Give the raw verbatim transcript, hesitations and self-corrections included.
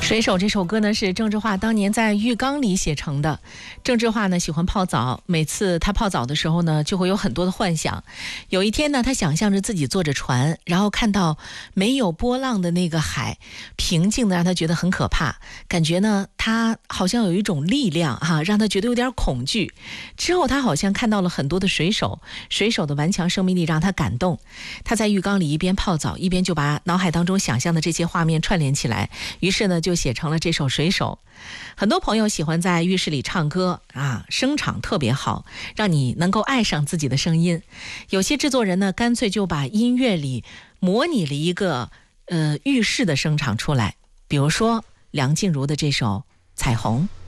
水手这首歌呢是郑智化当年在浴缸里写成的。郑智化呢喜欢泡澡，每次他泡澡的时候呢就会有很多的幻想。有一天呢，他想象着自己坐着船，然后看到没有波浪的那个海，平静的让他觉得很可怕，感觉呢他好像有一种力量哈、啊，让他觉得有点恐惧。之后他好像看到了很多的水手，水手的顽强生命力让他感动。他在浴缸里一边泡澡，一边就把脑海当中想象的这些画面串联起来，于是呢就写成了这首《水手》。很多朋友喜欢在浴室里唱歌啊，声场特别好，让你能够爱上自己的声音。有些制作人呢，干脆就把音乐里模拟了一个呃浴室的声场出来，比如说梁静茹的这首《彩虹》。